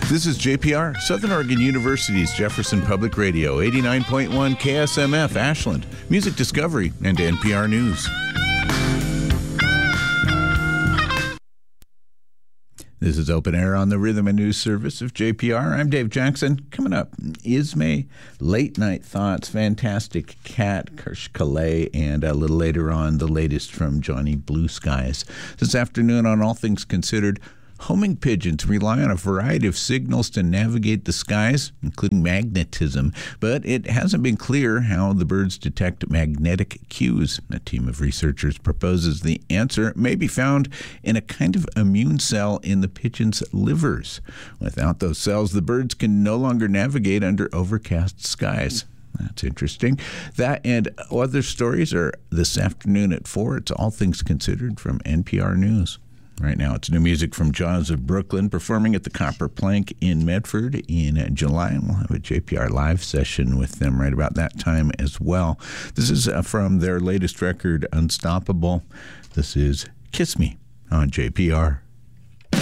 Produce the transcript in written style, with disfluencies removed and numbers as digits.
This is JPR, Southern Oregon University's Jefferson Public Radio, 89.1 KSMF, Ashland, Music Discovery, and NPR News. This is Open Air on the Rhythm and News Service of JPR. I'm Dave Jackson. Coming up, Ismay, Late Night Thoughts, Fantastic Cat, Kirsch Calais, and a little later on, the latest from Johnny Blue Skies. This afternoon on All Things Considered, homing pigeons rely on a variety of signals to navigate the skies, including magnetism, but it hasn't been clear how the birds detect magnetic cues. A team of researchers proposes the answer may be found in a kind of immune cell in the pigeons' livers. Without those cells, the birds can no longer navigate under overcast skies. That's interesting. That and other stories are this afternoon at 4. It's All Things Considered from NPR News. Right now, it's new music from Jaws of Brooklyn performing at the Copper Plank in Medford in July, and we'll have a JPR live session with them right about that time as well. This is from their latest record, Unstoppable. This is Kiss Me on JPR.